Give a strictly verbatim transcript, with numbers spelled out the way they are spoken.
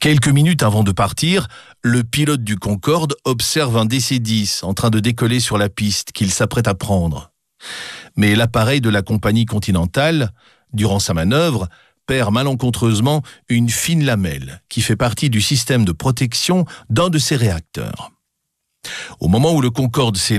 Quelques minutes avant de partir, le pilote du Concorde observe un D C dix en train de décoller sur la piste qu'il s'apprête à prendre. Mais l'appareil de la compagnie Continental, durant sa manœuvre, perd malencontreusement une fine lamelle qui fait partie du système de protection d'un de ses réacteurs. Au moment où le Concorde s'élève,